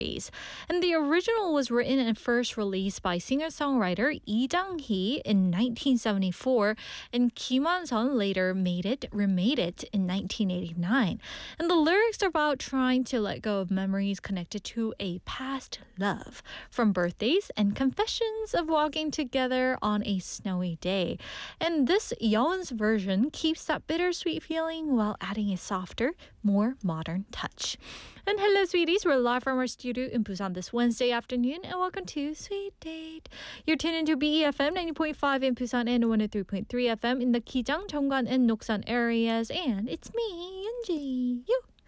And the original was written and first released by singer-songwriter Lee Jang-hee in 1974, and Kim Won-sun later remade it in 1989. And the lyrics are about trying to let go of memories connected to a past love, from birthdays and confessions of walking together on a snowy day. And this Yeon's version keeps that bittersweet feeling while adding a softer, more modern touch. And hello, sweeties. We're live from our studio in Busan this Wednesday afternoon, and welcome to Sweet Date. You're tuned into BEFM 90.5 in Busan and 103.3 FM in the Kijang, Cheonggan, and Noksan areas. And it's me, Yoonji.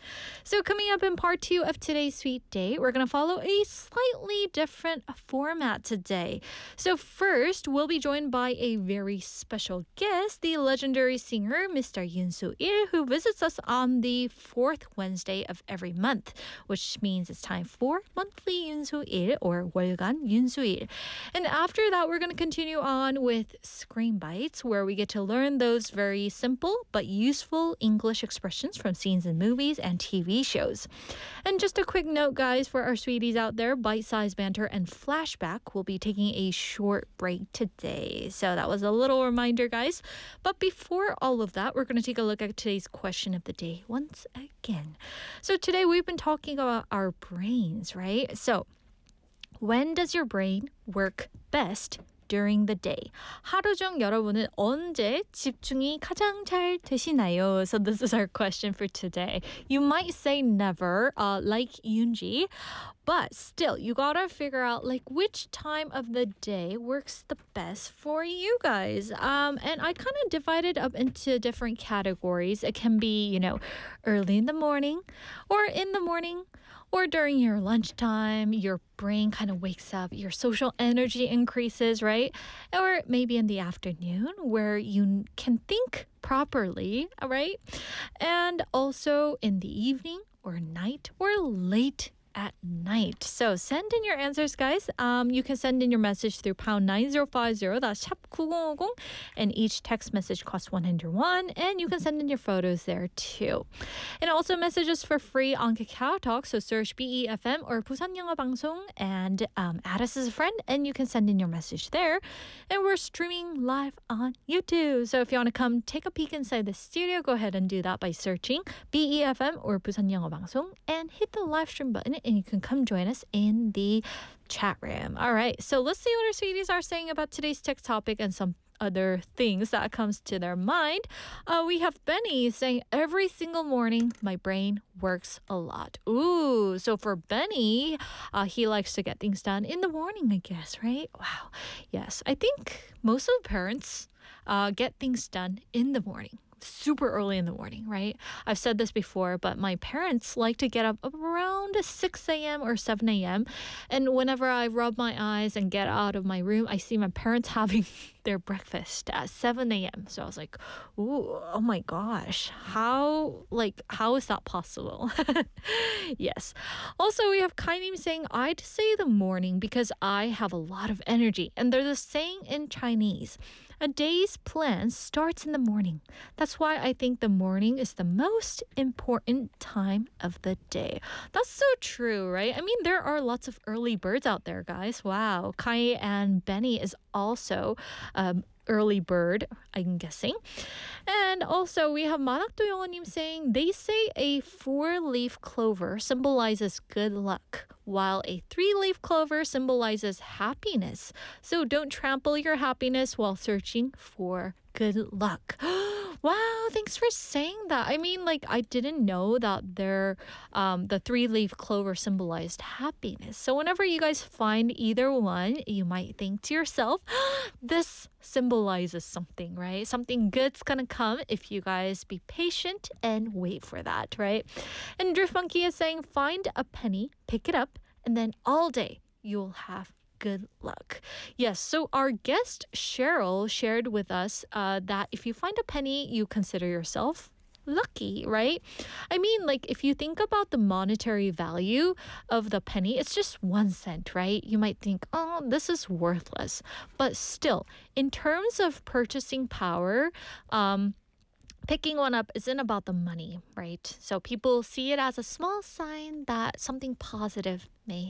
So coming up in part 2 of today's Sweet Date, we're going to follow a slightly different format today. So first, we'll be joined by a very special guest, the legendary singer, Mr. Yoon Soo-il, who visits us on the 4th Wednesday of every month, which means it's time for monthly Yoon Soo-il or 월간 Yoon Soo-il. And after that, we're going to continue on with Screen Bites, where we get to learn those very simple but useful English expressions from scenes in movies and TV shows. And just a quick note, guys, for our sweeties out there, Bite-Size Banter and Flashback will be taking a short break today. So that was a little reminder, guys. But before all of that, we're going to take a look at today's question of the day once again. So today we've been talking about our brains, right? So when does your brain work best during the day? 하루 중 여러분은 언제 집중이 가장 잘 되시나요? So this is our question for today. You might say never, like Yoonji, but still, you gotta figure out like which time of the day works the best for you guys. And I kind of divided up into different categories. It can be, early in the morning, or in the morning, or during your lunchtime, your brain kind of wakes up, your social energy increases, right? Or maybe in the afternoon where you can think properly, right? And also in the evening or night or late at night. So send in your answers, guys. You can send in your message through pound 9050, that's 샵 9050, and each text message costs 101, and you can send in your photos there too. And also messages for free on Kakao Talk, so search BEFM or Busan 영어 방송 and add us as a friend, and you can send in your message there. And we're streaming live on YouTube. So if you want to come take a peek inside the studio, go ahead and do that by searching BEFM or Busan 영어 방송 and hit the live stream button, and you can come join us in the chat room. All right, so let's see what our sweeties are saying about today's tech topic and some other things that comes to their mind. We have Benny saying, every single morning, my brain works a lot. Ooh, so for Benny, he likes to get things done in the morning, I guess, right? Wow. Yes, I think most of the parents get things done in the morning. Super early in the morning, right? I've said this before, but my parents like to get up around 6 a.m. or 7 a.m. And whenever I rub my eyes and get out of my room, I see my parents having their breakfast at 7 a.m. So I was like, ooh, oh my gosh, how is that possible? Yes. Also, we have Kainim saying, I'd say the morning because I have a lot of energy. And there's a saying in Chinese, a day's plan starts in the morning. That's why I think the morning is the most important time of the day. That's so true, right? I mean, there are lots of early birds out there, guys. Wow. Kai and Benny is also early bird, I'm guessing. And also we have Manakdo Yonganim saying, they say a 4-leaf clover symbolizes good luck, while a 3-leaf clover symbolizes happiness. So don't trample your happiness while searching for good luck. Wow, thanks for saying that. I mean, I didn't know that the 3-leaf clover symbolized happiness. So whenever you guys find either one, you might think to yourself, this symbolizes something, right? Something good's gonna come if you guys be patient and wait for that, right? And Drift Monkey is saying, find a penny, pick it up, and then all day you'll have good luck. Yes, so our guest Cheryl shared with us that if you find a penny, you consider yourself lucky, right? I mean, if you think about the monetary value of the penny, it's just 1 cent, right? You might think, oh, this is worthless. But still, in terms of purchasing power, picking one up isn't about the money, right? So people see it as a small sign that something positive may